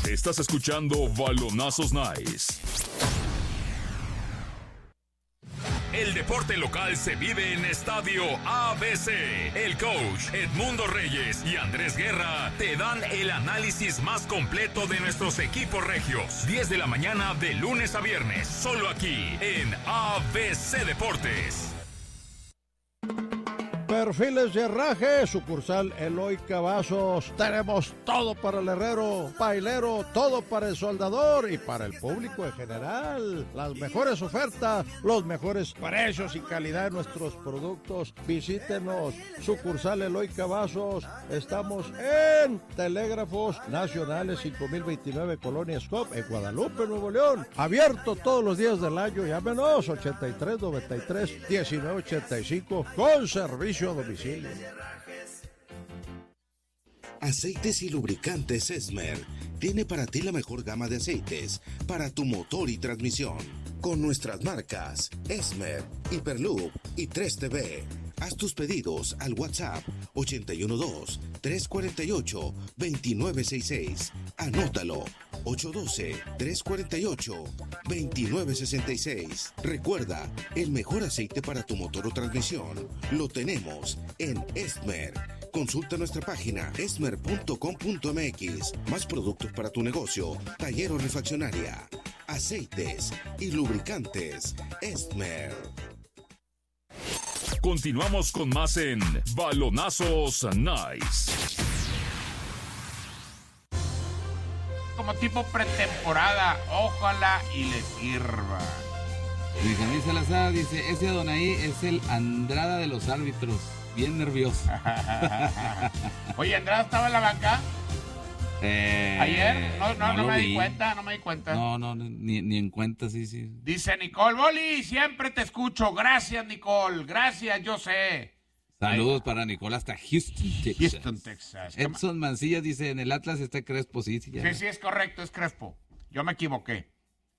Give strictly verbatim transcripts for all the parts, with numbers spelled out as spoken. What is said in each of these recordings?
Estás escuchando Balonazos Nice. El deporte local se vive en Estadio A B C. El coach Edmundo Reyes y Andrés Guerra te dan el análisis más completo de nuestros equipos regios. diez de la mañana de lunes a viernes, solo aquí en A B C Deportes. Perfiles de Herraje, sucursal Eloy Cavazos. Tenemos todo para el herrero, pailero, todo para el soldador y para el público en general. Las mejores ofertas, los mejores precios y calidad de nuestros productos. Visítenos, sucursal Eloy Cavazos. Estamos en Telégrafos Nacionales cinco mil veintinueve, Colonia Scop, en Guadalupe, Nuevo León. Abierto todos los días del año. Llámenos ochenta y tres noventa y tres diecinueve ochenta y cinco con servicio a domicilio. Aceites y lubricantes Esmer tiene para ti la mejor gama de aceites para tu motor y transmisión. Con nuestras marcas Esmer, Hyperloop y tres T V. Haz tus pedidos al WhatsApp ochenta y uno dos, tres cuarenta y ocho, veintinueve sesenta y seis. Anótalo, ocho uno dos, tres cuarenta y ocho, veintinueve sesenta y seis. Recuerda, el mejor aceite para tu motor o transmisión lo tenemos en Esmer. Consulta nuestra página esmer punto com punto m x. Más productos para tu negocio, taller o refaccionaria. Aceites y lubricantes Esmer. Continuamos con más en Balonazos Nice. Como tipo pretemporada, ojalá y le sirva. Luis Daniel Salazar dice, ese Adonai es el Andrada de los árbitros, bien nervioso. Oye, ¿Andrada estaba en la banca? Eh, ¿Ayer? No, no, no, no lo me vi. di cuenta, no me di cuenta. No, no, ni, ni en cuenta, sí, sí. Dice Nicole, Boli, siempre te escucho. Gracias, Nicole. Gracias, yo sé. Saludos para Nicole hasta Houston, Texas. Houston, Texas. Edson Mancilla dice, en el Atlas está Crespo, sí, sí. Ya. Sí, sí, es correcto, es Crespo. Yo me equivoqué.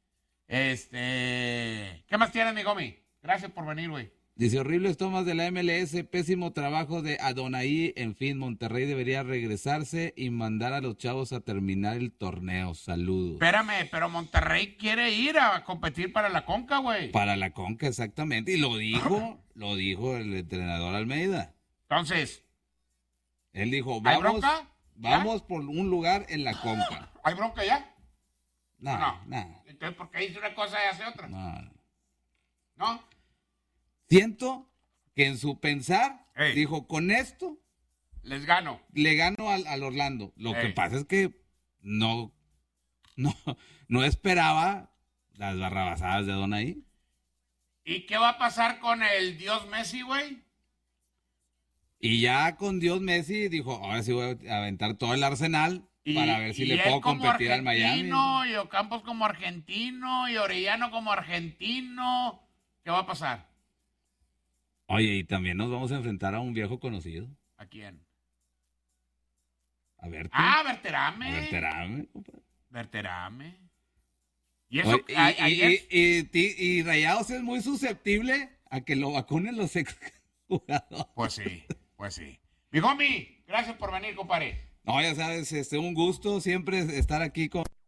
Este... ¿Qué más tienes, mi Gomi? Gracias por venir, güey. Dice, horribles tomas de la M L S, pésimo trabajo de Adonai. En fin, Monterrey debería regresarse y mandar a los chavos a terminar el torneo. Saludos. Espérame, pero Monterrey quiere ir a competir para la Conca, güey. Para la Conca, exactamente. Y lo dijo, lo dijo el entrenador Almeida. Entonces, él dijo, ¿hay vamos, bronca? vamos por un lugar en la Conca. ¿Hay bronca ya? No, no. no. Entonces, ¿por qué dice una cosa y hace otra? No, no. ¿No? Siento que en su pensar Ey. dijo, con esto Les gano. le gano al, al Orlando. Lo Ey. que pasa es que no, no, no esperaba las barrabasadas de Adonai. ¿Y qué va a pasar con el Dios Messi, güey? Y ya con Dios Messi dijo, ahora sí voy a aventar todo el arsenal Y, para ver si y le él puedo como competir al Miami. argentino, y Ocampos como argentino, y Orellano como argentino. ¿Qué va a pasar? Oye, y también nos vamos a enfrentar a un viejo conocido. ¿A quién? A ver. Ah, Berterame. A Berterame, compadre. Berterame. Y eso, Oye, y, a- y- ayer- y- y- y- y Rayados es muy susceptible a que lo vacunen los ex jugadores. Pues sí, pues sí. Mi homie, gracias por venir, compadre. No, ya sabes, este, un gusto siempre estar aquí con